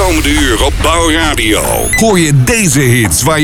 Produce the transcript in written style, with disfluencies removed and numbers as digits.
komende uur op Bouw Radio hoor je deze hits waar je